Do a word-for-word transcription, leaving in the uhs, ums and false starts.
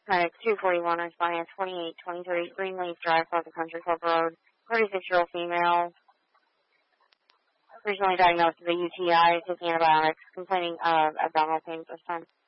Medic two forty-one responding at twenty-eight twenty-three Greenleaf Drive, South Country Club Road. thirty-six-year-old female, recently diagnosed with a U T I, taking antibiotics, complaining of abdominal pain this time.